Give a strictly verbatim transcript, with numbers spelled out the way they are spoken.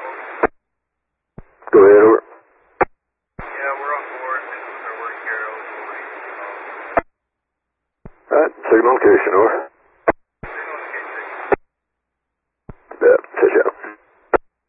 Go ahead, over. Yeah, we're on board. This is our work here. Alright, signal location, over.